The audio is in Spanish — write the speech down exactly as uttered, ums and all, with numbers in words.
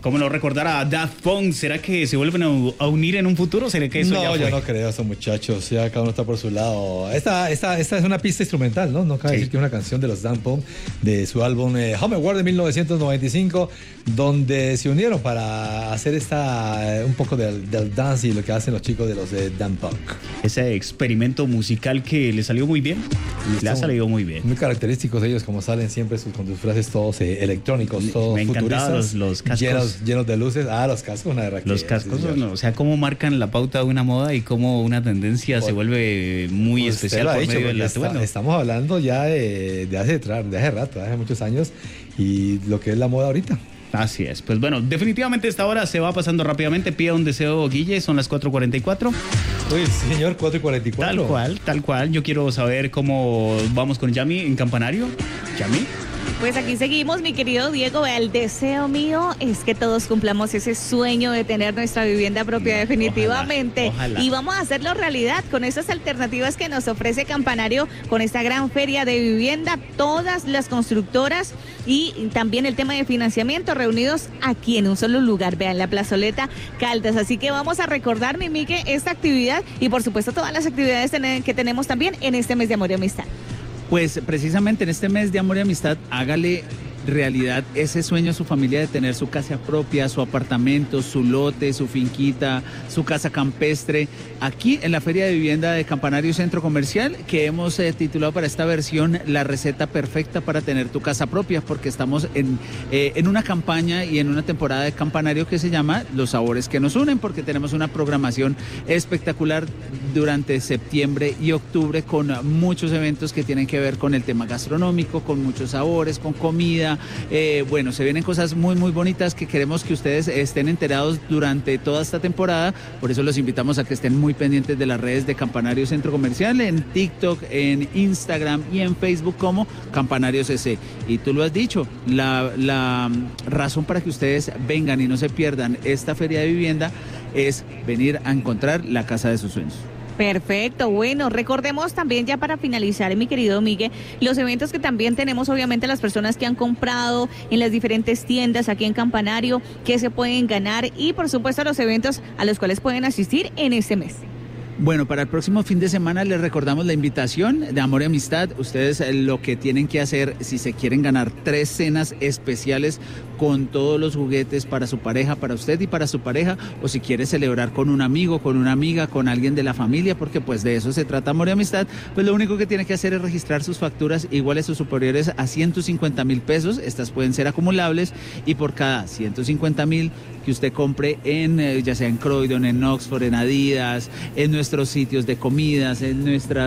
¿Cómo no recordar a Daft Punk? ¿Será que se vuelven a, a unir en un futuro? ¿Será que eso no, ya fue? yo no creo, esos muchachos, ya cada uno está por su lado. Esta, esta, esta es una pista instrumental, ¿no? No cabe sí. decir que es una canción de los Daft Punk, de su álbum eh, Homeward de mil novecientos noventa y cinco, donde se unieron para hacer esta, un poco del, del dance y lo que hacen los chicos de los de Daft Punk. Ese experimento musical que le salió muy bien, y le ha salido muy bien. Muy característicos ellos, como salen siempre sus, con sus frases todos eh, electrónicos, todos me futuristas, los, los cascos. Llenos, llenos de luces. Ah, los cascos, una de Los cascos, sí, no, o sea, cómo marcan la pauta de una moda y cómo una tendencia por, se vuelve muy especial por dicho, medio del está, atuendo. Estamos hablando ya de, de, hace, de hace rato, de hace muchos años, y lo que es la moda ahorita. Así es, pues bueno, definitivamente esta hora se va pasando rápidamente. Pida un deseo, Guille, son las cuatro cuarenta y cuatro. Uy, señor, cuatro y cuarenta y cuatro. Tal cual, tal cual. Yo quiero saber cómo vamos con Yami en Campanario. Yami. Pues aquí seguimos, mi querido Diego. El deseo mío es que todos cumplamos ese sueño de tener nuestra vivienda propia, definitivamente. Ojalá, ojalá. Y vamos a hacerlo realidad con esas alternativas que nos ofrece Campanario, con esta gran feria de vivienda, todas las constructoras y también el tema de financiamiento reunidos aquí en un solo lugar, vean, la plazoleta Caldas. Así que vamos a recordar, mi Mique, esta actividad y por supuesto todas las actividades que tenemos también en este mes de Amor y Amistad. Pues precisamente en este mes de Amor y Amistad, hágale realidad ese sueño a su familia de tener su casa propia, su apartamento, su lote, su finquita, su casa campestre, aquí en la Feria de Vivienda de Campanario Centro Comercial, que hemos eh, titulado para esta versión La receta perfecta para tener tu casa propia, porque estamos en, eh, en una campaña y en una temporada de Campanario que se llama Los sabores que nos unen, porque tenemos una programación espectacular durante septiembre y octubre con muchos eventos que tienen que ver con el tema gastronómico, con muchos sabores, con comida. Eh, bueno, se vienen cosas muy muy bonitas que queremos que ustedes estén enterados durante toda esta temporada, por eso los invitamos a que estén muy pendientes de las redes de Campanario Centro Comercial, en TikTok, en Instagram y en Facebook como Campanario C C. Y tú lo has dicho, la, la razón para que ustedes vengan y no se pierdan esta feria de vivienda es venir a encontrar la casa de sus sueños. Perfecto, bueno, recordemos también ya para finalizar, mi querido Miguel, los eventos que también tenemos, obviamente las personas que han comprado en las diferentes tiendas aquí en Campanario, que se pueden ganar y por supuesto los eventos a los cuales pueden asistir en este mes. Bueno, para el próximo fin de semana les recordamos la invitación de Amor y Amistad. Ustedes lo que tienen que hacer, si se quieren ganar tres cenas especiales con todos los juguetes para su pareja, para usted y para su pareja, o si quiere celebrar con un amigo, con una amiga, con alguien de la familia, porque pues de eso se trata Amor y Amistad, pues lo único que tiene que hacer es registrar sus facturas iguales o superiores a ciento cincuenta mil pesos. Estas pueden ser acumulables y por cada ciento cincuenta mil que usted compre en, ya sea en Croydon, en Oxford, en Adidas, en nuestros sitios de comidas, en nuestras